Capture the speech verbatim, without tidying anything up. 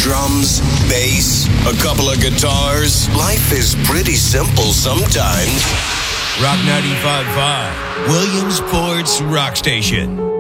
drums, bass, a couple of guitars. Life is pretty simple sometimes. Rock ninety-five point five, Williamsport's Rock Station.